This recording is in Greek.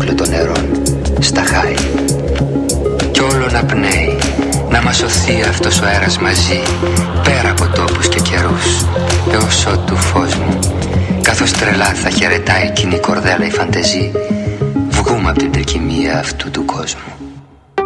κύκλο των νερών στα χάη. Κι όλο να πνέει, να μας σωθεί αυτός ο αέρας μαζί, πέρα από τόπους και καιρούς, έως ότου φως μου, καθώς τρελά θα χαιρετάει εκείνη η κορδέλα η φαντεζή, βγούμε από την τρικυμία αυτού του κόσμου.